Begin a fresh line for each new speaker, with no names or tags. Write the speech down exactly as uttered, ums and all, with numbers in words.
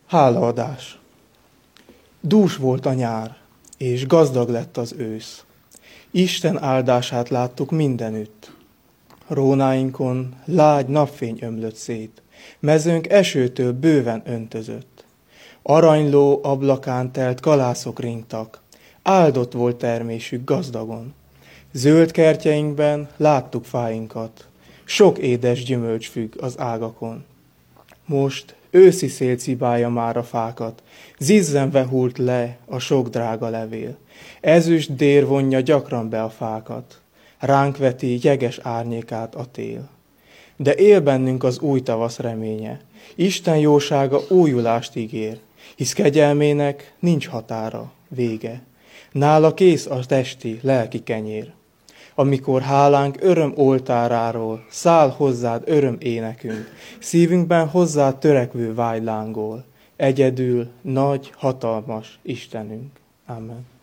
Hálaadás. Dús volt a nyár, és gazdag lett az ősz. Isten áldását láttuk mindenütt. Rónáinkon lágy napfény ömlött szét, mezőnk esőtől bőven öntözött. Aranyló ablakán telt kalászok ringtak, áldott volt termésük gazdagon. Zöld kertjeinkben láttuk fáinkat, sok édes gyümölcs függ az ágakon. Most őszi szél cibálja már a fákat, zizzenve hult le a sok drága levél. Ezüst dér vonja gyakran be a fákat, ránk veti jeges árnyékát a tél. De él bennünk az új tavasz reménye, Isten jósága újulást ígér, hisz kegyelmének nincs határa, vége. Nála kész a testi, lelki kenyér. Amikor hálánk öröm oltáráról száll hozzád öröm énekünk, szívünkben hozzád törekvő vágy lángol, egyedül nagy, hatalmas Istenünk. Amen.